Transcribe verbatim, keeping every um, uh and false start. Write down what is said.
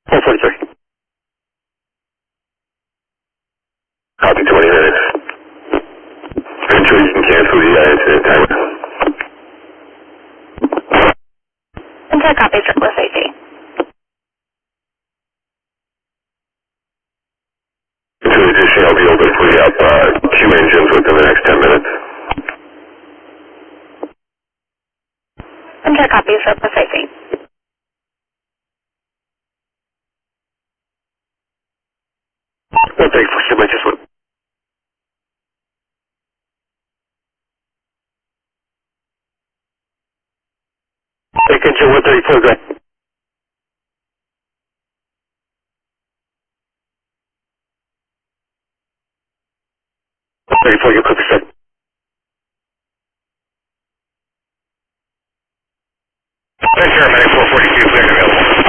four forty-three. Copy, twenty minutes. Ensure you can cancel the uh, incident timer. Enter copy, circle safety. Into addition, I'll be able to free up uh, two engines within the next ten minutes. Enter copy, circle safety. one thirty-four, ship just one. Take engine one thirty-four, go ahead. one thirty-four, you could